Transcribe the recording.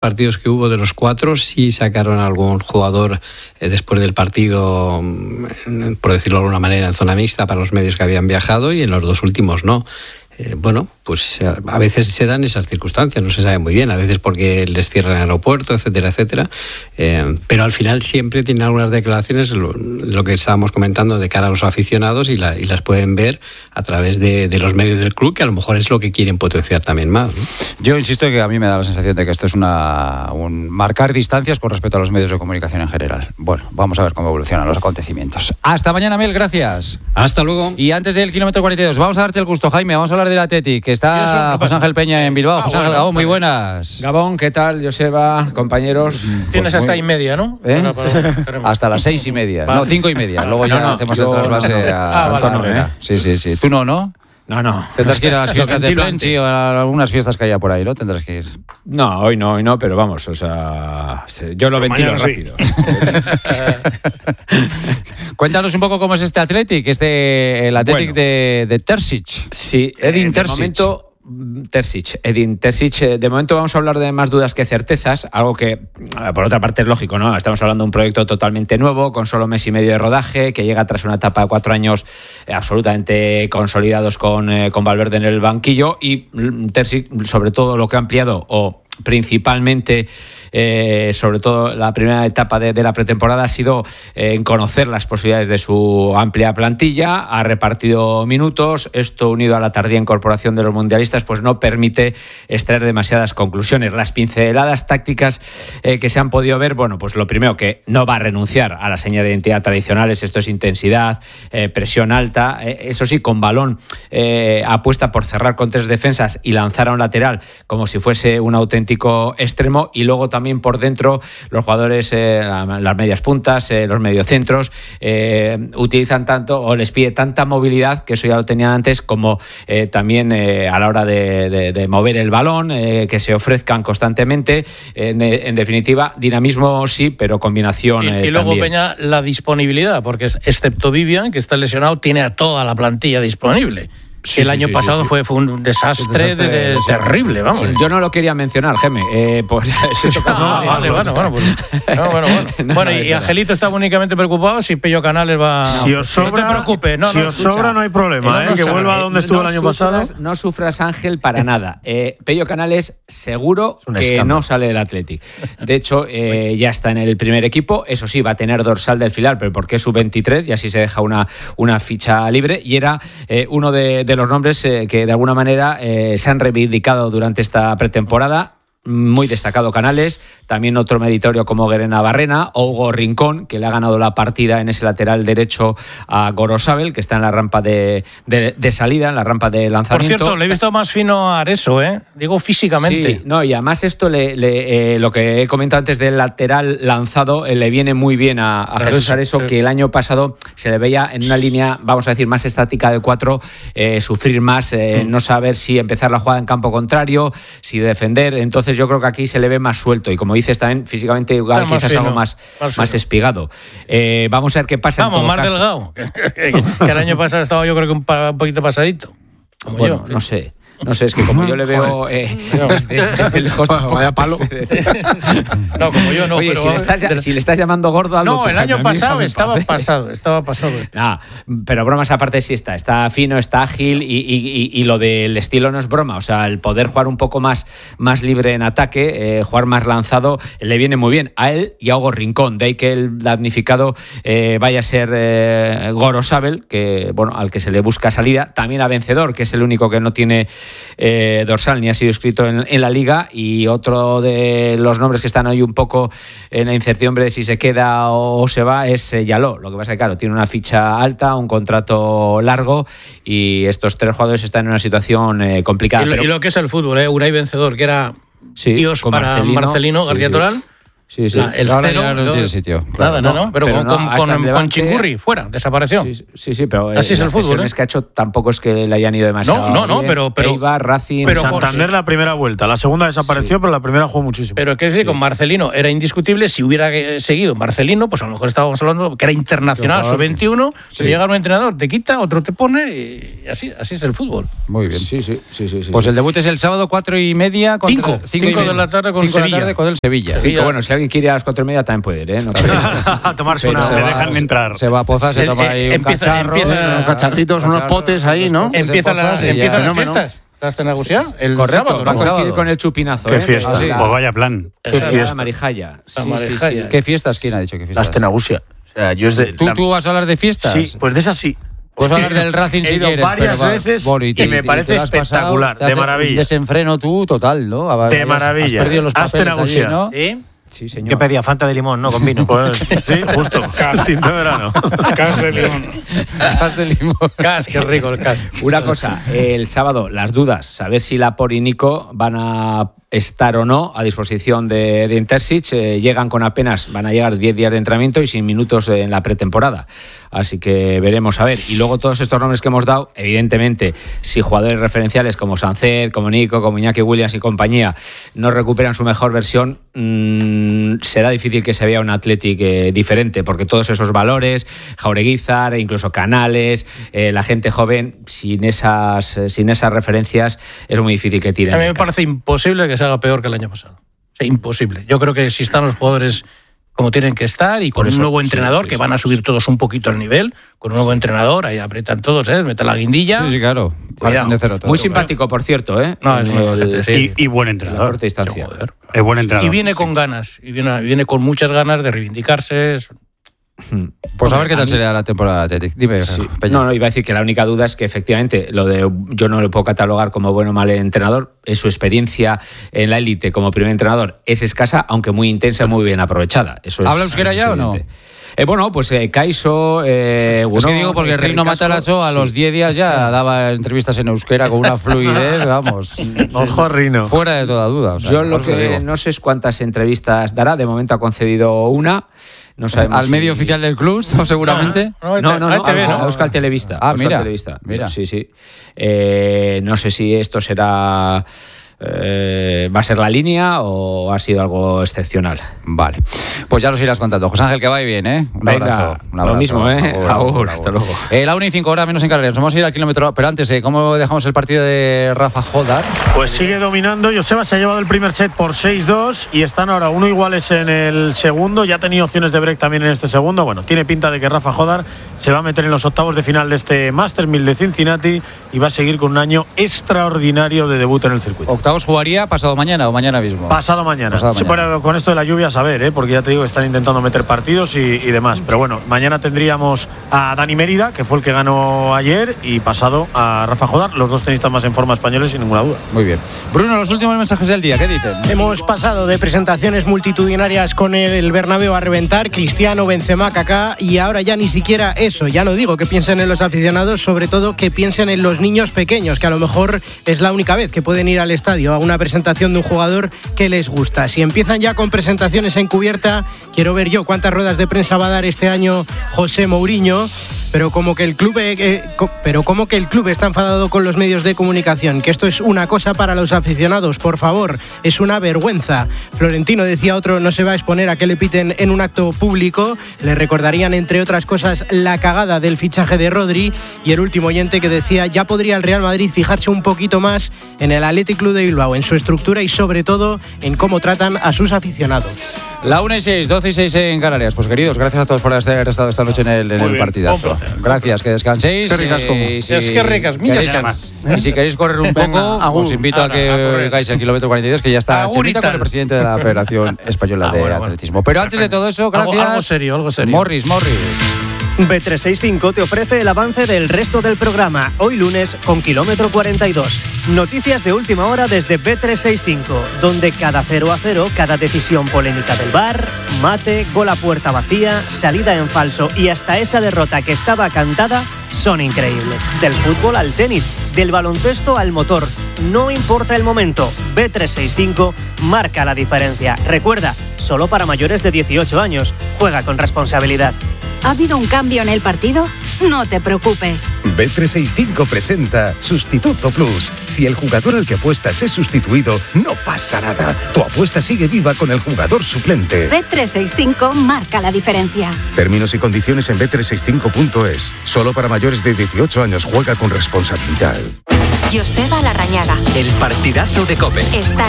partidos que hubo, de los 4, sí sacaron a algún jugador después del partido, por decirlo de alguna manera, en zona mixta para los medios que habían viajado, y en los 2 últimos no. Bueno, pues a veces se dan esas circunstancias, no se sabe muy bien, a veces porque les cierran el aeropuerto, etcétera, etcétera, pero al final siempre tienen algunas declaraciones, lo que estábamos comentando, de cara a los aficionados, y las pueden ver a través de los medios del club, que a lo mejor es lo que quieren potenciar también más, ¿no? Yo insisto que a mí me da la sensación de que esto es un marcar distancias con respecto a los medios de comunicación en general. Bueno, vamos a ver cómo evolucionan los acontecimientos. Hasta mañana, Mel, gracias. Hasta luego. Y antes del kilómetro 42, vamos a darte el gusto, Jaime, vamos a hablar del Athletic, que está José Ángel Peña en Bilbao. José Ángel, Gabón, muy buenas. Gabón, ¿qué tal, Joseba, compañeros? Tienes hasta 1:30, ¿no? Hasta las 6:30, no, 5:30. Luego ya hacemos el trasvase a Herrera. Sí. Tú no. No. Tendrás que ir a las fiestas de Plenty o a algunas fiestas que haya por ahí, ¿no? Tendrás que ir. No, hoy no, pero vamos, o sea, yo lo ventilo rápido. Sí. Cuéntanos un poco cómo es este Athletic, el Athletic de Terzic. Sí, Edin Terzic. Edin Terzic. De momento vamos a hablar de más dudas que certezas, algo que por otra parte es lógico, ¿no? Estamos hablando de un proyecto totalmente nuevo, con solo mes y medio de rodaje, que llega tras una etapa de 4 años absolutamente consolidados con Valverde en el banquillo, y Terzic, sobre todo lo que ha ampliado, o principalmente sobre todo la primera etapa de la pretemporada, ha sido en conocer las posibilidades de su amplia plantilla. Ha repartido minutos. Esto, unido a la tardía incorporación de los mundialistas, pues no permite extraer demasiadas conclusiones. Las pinceladas tácticas que se han podido ver, bueno, pues lo primero, que no va a renunciar a la seña de identidad tradicionales. Esto es intensidad, presión alta, eso sí, con balón, apuesta por cerrar con 3 defensas y lanzar a un lateral como si fuese un auténtico extremo. Y luego también por dentro los jugadores, las medias puntas, los mediocentros, utilizan tanto, o les pide tanta movilidad, que eso ya lo tenían antes, como también a la hora de mover el balón, que se ofrezcan constantemente. En definitiva, dinamismo sí, pero combinación y luego también. Peña, la disponibilidad, porque excepto Vivian, que está lesionado, tiene a toda la plantilla disponible. Sí, el año pasado fue un desastre terrible, vamos. Sí, yo no lo quería mencionar, Geme. Pues Bueno, y Angelito estaba únicamente preocupado si Pello Canales va. Si os sobra, no te preocupes, sobra no hay problema, que vuelva a donde estuvo el año pasado. No sufras, Ángel, para nada. Pello Canales seguro que no sale del Athletic. De hecho, ya está en el primer equipo. Eso sí, va a tener dorsal del filial, pero porque es sub-23 y así se deja una ficha libre. Y era uno de los nombres que de alguna manera se han reivindicado durante esta pretemporada. Muy destacado Canales, también otro meritorio como Guerena Barrena, o Hugo Rincón, que le ha ganado la partida en ese lateral derecho a Gorosabel, que está en la rampa de salida, en la rampa de lanzamiento. Por cierto, le he visto más fino a Areso, digo físicamente. Sí, no, y además esto lo que he comentado antes del lateral lanzado, le viene muy bien a Jesús Areso, que el año pasado se le veía en una línea, vamos a decir, más estática de 4, sufrir más, no saber si empezar la jugada en campo contrario, si defender. Entonces yo creo que aquí se le ve más suelto, y como dices también físicamente igual, quizás algo más espigado. Vamos a ver qué pasa. Vamos, más delgado, que el año pasado estaba yo creo que un poquito pasadito. Bueno, no sé, es que como yo le veo desde lejos, vaya palo. No, como yo no. Oye, pero si le estás llamando gordo algo. No, el año pasado estaba pasado. Nah, pero bromas aparte, sí está fino, está ágil, y lo del estilo no es broma. O sea, el poder jugar un poco más libre en ataque, jugar más lanzado, le viene muy bien a él y a Hugo Rincón. De ahí que el damnificado vaya a ser Gorosabel, que bueno, al que se le busca salida. También a Vencedor, que es el único que no tiene dorsal ni ha sido inscrito en la liga. Y otro de los nombres que están hoy un poco en la incertidumbre de si se queda o se va es Yaló. Lo que pasa es que claro, tiene una ficha alta, un contrato largo, y estos 3 jugadores están en una situación complicada. Y lo que es el fútbol, Unai Vencedor, que era Dios para Marcelino García Toral. Sí. El ahora cero, ya no tiene sitio. Claro, no. Pero con Chingurri fuera, desapareció. Sí, pero así es el fútbol. Las que ha hecho tampoco es que le hayan ido demasiado. No, pero Eibar, Racing, pero Santander la primera vuelta, la segunda desapareció, pero la primera jugó muchísimo. Pero que decir, con Marcelino era indiscutible. Si hubiera seguido Marcelino, pues a lo mejor estábamos hablando que era internacional, sub-21, se llega un entrenador, te quita, otro te pone, y así es el fútbol. Muy bien. Sí. Pues el debut es el sábado 4:30. 5 de la tarde con Sevilla. Con el Sevilla. Bueno, si alguien quiere ir a las 4:30 también puede ir, ¿eh? No a tomarse una. Se dejan entrar. Se va a Poza, se toma ahí un cacharro. Unos cacharritos, unos potes ahí, ¿no? Empiezan las fiestas. El correcto, sábado, va a ¿no? coincidir con el chupinazo. Qué fiesta. Sí. Pues vaya plan. Qué fiesta. Marijaya. Sí. ¿Qué fiestas? ¿Quién ha dicho qué fiestas? La Astenagusia. O sea, yo es de... ¿Tú vas a hablar de fiestas? Sí, pues de esas sí. Puedes hablar del Racing si He ido quieres. varias veces y me parece espectacular, de maravilla. Un desenfreno tú total, ¿no? De maravilla. Has perdido los papeles allí, ¿no? Sí, señor. ¿Qué pedía? Fanta de limón, ¿no? Con vino. Pues, sí, justo. Tinto de verano. Cas de limón. Cas de limón. Cas, qué rico el cas. Una cosa, el sábado, las dudas, saber si Laporte y Nico van a estar o no a disposición de Edin Terzic. Llegan con van a llegar 10 días de entrenamiento y sin minutos en la pretemporada. Así que veremos a ver. Y luego todos estos nombres que hemos dado, evidentemente, si jugadores referenciales como Sancet, como Nico, como Iñaki Williams y compañía no recuperan su mejor versión, será difícil que se vea un Athletic diferente, porque todos esos valores, Jaureguizar, incluso Canales, la gente joven, sin esas referencias, es muy difícil que tiren. A mí me parece imposible que se haga peor que el año pasado. O sea, imposible. Yo creo que si están los jugadores como tienen que estar y con un nuevo entrenador, que van a subir todos un poquito el nivel, con un nuevo entrenador, ahí apretan todos, meten la guindilla. Sí, claro. De cero todo, muy simpático, por cierto, ¿eh? No, es y buen entrenador. Corta distancia. Es buen entrenador. Y viene con ganas, y viene con muchas ganas de reivindicarse. Pues a ver qué tal sería la temporada de Athletic. Dime, Peña. No, iba a decir que la única duda es que efectivamente yo no le puedo catalogar como bueno o mal entrenador. Su experiencia en la élite como primer entrenador es escasa, aunque muy intensa, muy bien aprovechada. Eso ¿Habla euskera ya o no? Bueno, pues Kaiso... es que digo, porque Reino Matarazzo a los 10 días ya daba entrevistas en euskera con una fluidez, vamos. Ojo, Rino. Fuera de toda duda. O sea, yo lo que no sé es cuántas entrevistas dará. De momento ha concedido una. No sabemos al medio oficial del club, seguramente. No, a Euskal Televista. Mira. Sí. No sé si esto será... ¿va a ser la línea o ha sido algo excepcional? Vale, pues ya nos irás contando. José Ángel, que vaya bien, ¿eh? Un abrazo. Lo mismo, ¿eh? Agur, hasta luego. La 1:05 menos en Canarias. Nos vamos a ir al kilómetro. Pero antes, ¿cómo dejamos el partido de Rafa Jodar? Pues sigue dominando. Joseba se ha llevado el primer set por 6-2 y están ahora 1 iguales en el segundo. Ya ha tenido opciones de break también en este segundo. Bueno, tiene pinta de que Rafa Jodar se va a meter en los octavos de final de este Masters 1000 de Cincinnati y va a seguir con un año extraordinario de debut en el circuito. ¿Octavos jugaría pasado mañana o mañana mismo? Pasado mañana. Sí, bueno, con esto de la lluvia a saber, porque ya te digo que están intentando meter partidos y demás. Pero bueno, mañana tendríamos a Dani Mérida, que fue el que ganó ayer, y pasado a Rafa Jodar, los dos tenistas más en forma españoles, sin ninguna duda. Muy bien. Bruno, los últimos mensajes del día, ¿qué dicen? Hemos pasado de presentaciones multitudinarias con el Bernabéu a reventar, Cristiano, Benzema, Kaká, y ahora ya ni siquiera eso. Ya no digo que piensen en los aficionados, sobre todo que piensen en los niños pequeños, que a lo mejor es la única vez que pueden ir al estadio a una presentación de un jugador que les gusta. Si empiezan ya con presentaciones encubierta, quiero ver yo cuántas ruedas de prensa va a dar este año José Mourinho. Pero como que el club está enfadado con los medios de comunicación, que esto es una cosa para los aficionados, por favor, es una vergüenza. Florentino, decía otro, no se va a exponer a que le piten en un acto público. Le recordarían, entre otras cosas, la cagada del fichaje de Rodri. Y el último oyente que decía, ya podría el Real Madrid fijarse un poquito más en el Athletic Club de Bilbao, en su estructura y sobre todo en cómo tratan a sus aficionados. La 1:06, 12:06 en Canarias. Pues queridos, gracias a todos por haber estado esta noche en el partidazo. Gracias, que descanséis. Qué ricas como. Qué ricas, millas. Y si queréis correr un poco, os invito a que hagáis el kilómetro 42, que ya está Chemita con el presidente de la Federación Española de Atletismo. Pero antes de todo eso, gracias. Algo serio. Morris. Bet365 te ofrece el avance del resto del programa, hoy lunes con kilómetro 42. Noticias de última hora desde Bet365, donde cada 0-0, cada decisión polémica del VAR, mate, gol a puerta vacía, salida en falso y hasta esa derrota que estaba cantada son increíbles. Del fútbol al tenis, del baloncesto al motor, no importa el momento. Bet365 marca la diferencia. Recuerda, solo para mayores de 18 años. Juega con responsabilidad. ¿Ha habido un cambio en el partido? No te preocupes. Bet365 presenta Sustituto Plus. Si el jugador al que apuestas es sustituido, no pasa nada. Tu apuesta sigue viva con el jugador suplente. Bet365 marca la diferencia. Términos y condiciones en bet365.es. Solo para mayores de 18 años. Juega con responsabilidad. Joseba Larrañaga. El partidazo de COPE. Estar